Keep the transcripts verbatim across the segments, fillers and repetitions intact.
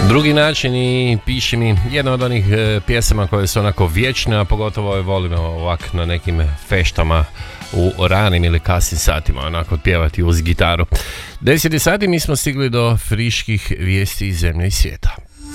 Drugi način i piši mi jedna od onih e, pjesama koje su onako vječne, a pogotovo je volimo ovak na nekim feštama u ranim ili kasnim satima onako pjevati uz gitaru. deset sati mi smo stigli do friških vijesti iz zemlje i svijeta.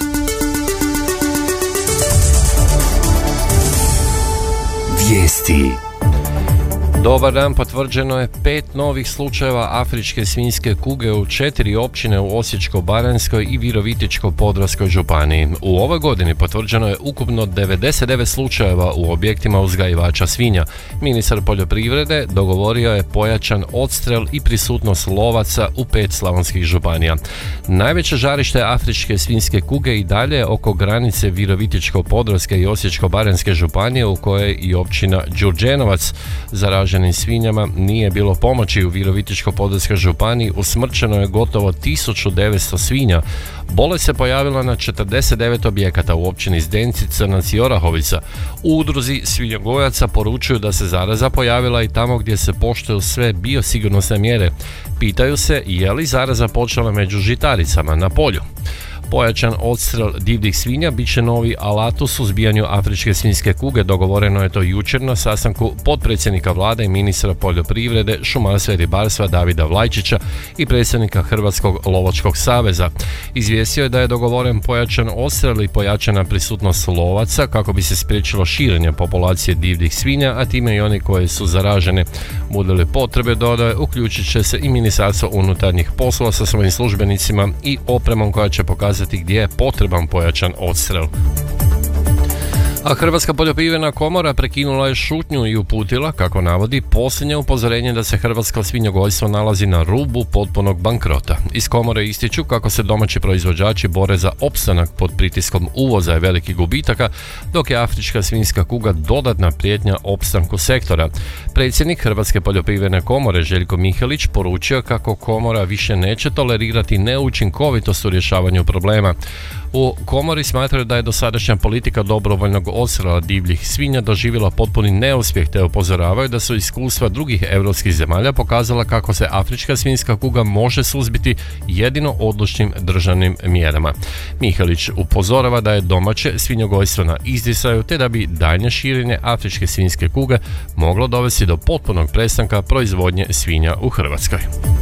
Vijesti. Dobar dan, potvrđeno je pet novih slučajeva afričke svinjske kuge u četiri općine u Osječko-baranjskoj i Virovitičko-podravskoj županiji. U ovoj godini potvrđeno je ukupno devedeset devet slučajeva u objektima uzgajivača svinja. Ministar poljoprivrede dogovorio je pojačan odstrel i prisutnost lovaca u pet slavonskih županija. Najveće žarište afričke svinjske kuge i dalje oko granice Virovitičko-podravske i Osječko-baranjske županije, u kojoj i općina Đurđenovac. Zaraženim svinjama nije bilo pomoći. U Virovitičko-podravskoj županiji usmrćeno je gotovo tisuću devetsto svinja. Bolest se pojavila na četrdeset devet objekata u općini Zdenci, Crnac i Orahovica. U udruzi svinjogojaca poručuju da se zaraza pojavila i tamo gdje se poštuju sve biosigurnosne mjere. Pitaju se je li zaraza počela među žitaricama na polju. Pojačan odstrel divljih svinja bit će novi alat u suzbijanju afričke svinjske kuge. Dogovoreno je to jučer na sastanku potpredsjednika vlade i ministra poljoprivrede, šumarstva i ribarstva Davida Vlajčića i predsjednika Hrvatskog lovačkog saveza. Izvijestio je da je dogovoren pojačan odstrel i pojačana prisutnost lovaca kako bi se spriječilo širenje populacije divljih svinja, a time i oni koji su zaražene. Bude li potrebe, dodaje, uključit će se i Ministarstvo unutarnjih poslova sa svojim službenicima i opremom koja će pokazati gdje je potreban pojačan odstrel. A Hrvatska poljoprivredna komora prekinula je šutnju i uputila, kako navodi, posljednje upozorenje da se hrvatsko svinjogojstvo nalazi na rubu potpunog bankrota. Iz komore ističu kako se domaći proizvođači bore za opstanak pod pritiskom uvoza i velikih gubitaka, dok je afrička svinjska kuga dodatna prijetnja opstanku sektora. Predsjednik Hrvatske poljoprivredne komore Željko Mihelić poručio kako komora više neće tolerirati neučinkovitost u rješavanju problema. U komori smatraju da je dosadašnja politika dobrovoljnog odstrela divljih svinja doživjela potpuni neuspjeh, te upozoravaju da su iskustva drugih europskih zemalja pokazala kako se afrička svinjska kuga može suzbiti jedino odlučnim državnim mjerama. Mihelić upozorava da je domaće svinjogojstvo na izdisaju, te da bi daljnje širenje afričke svinjske kuge moglo dovesti do potpunog prestanka proizvodnje svinja u Hrvatskoj.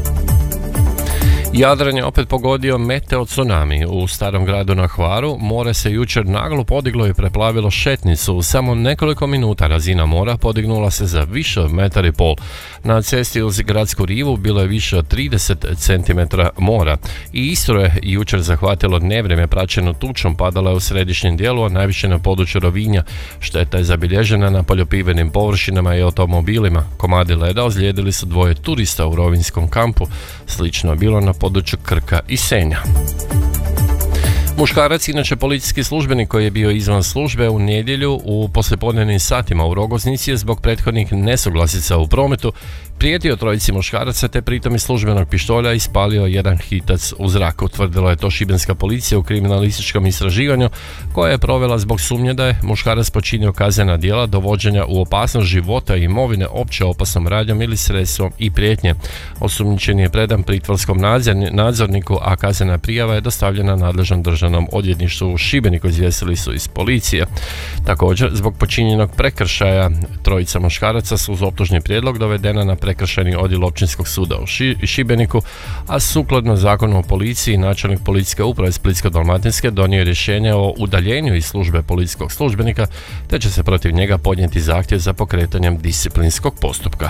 Jadran je opet pogodio meteo tsunami. U Starom gradu na Hvaru more se jučer naglo podiglo i preplavilo šetnicu. U samo nekoliko minuta razina mora podignula se za više od metar i pol. Na cesti uz gradsku rivu bilo je više od trideset centimetara mora. I Istru je jučer zahvatilo nevrijeme praćeno tučom, padala je u središnjem dijelu, a najviše na području Rovinja. Šteta je zabilježena na poljoprivrednim površinama i automobilima. Komadi leda ozlijedili su dvoje turista u rovinjskom kampu. Slično je bilo na području Krka i Senja. Muškarac, inače policijski službenik koji je bio izvan službe u nedjelju u poslijepodnevnim satima u Rogoznici, je zbog prethodnih nesuglasica u prometu prijetio trojici muškaraca, te pritom iz službenog pištolja ispalio jedan hitac u zrak. Utvrdila je to šibenska policija u kriminalističkom istraživanju koje je provela zbog sumnje da je muškarac počinio kaznena djela dovođenja u opasnost života i imovine opće opasnom radnjom ili sredstvom i prijetnje. Osumnjičeni je predan pritvorskom nadzorniku, a kaznena prijava je dostavljena nadležnom državnom odvjetništvu u Šibeniku, izvijestili su iz policije. Također, zbog počinjenog prekršaja trojica muškaraca su uz optužni prijedlog dovedena na prekršajni odjel Općinskog suda u Šibeniku, a sukladno zakonu o policiji načelnik policijske uprave Splitsko-dalmatinske donio je rješenje o udaljenju iz službe policijskog službenika, te će se protiv njega podnijeti zahtjev za pokretanjem disciplinskog postupka.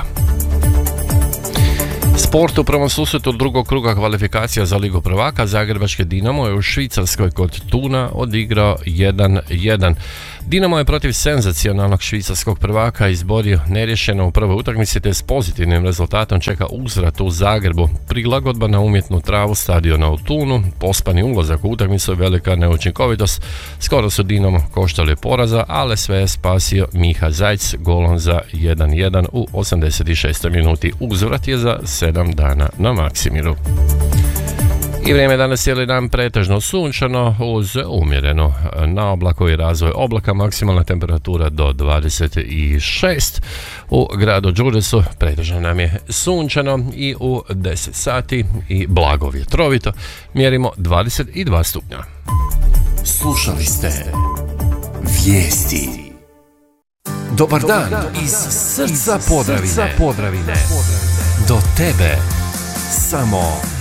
Sport. U prvom susretu drugog kruga kvalifikacija za Ligu prvaka Zagrebački Dinamo je u Švicarskoj kod Tuna odigrao jedan jedan. Dinamo je protiv senzacionalnog švicarskog prvaka izborio neriješeno u prvoj utakmici, te s pozitivnim rezultatom čeka uzvrat u Zagrebu. Prilagodba na umjetnu travu stadiona u Tunu, pospani ulazak u utakmicu i velika neučinkovitost skoro su Dinamo koštali poraza, ali sve je spasio Miha Zajc golom za jedan jedan u osamdeset šestoj minuti. Uzvrat je za sedam dana na Maksimiru. I vrijeme danas cijeli dan pretežno sunčano uz umjereno na oblaku i razvoj oblaka, maksimalna temperatura do dvadeset šest. U gradu Đurđevcu pretežno nam je sunčano i u deset sati i blago vjetrovito mjerimo dvadeset dva stupnja. Slušali ste vijesti. Dobar dan iz srca Podravine. Do tebe samo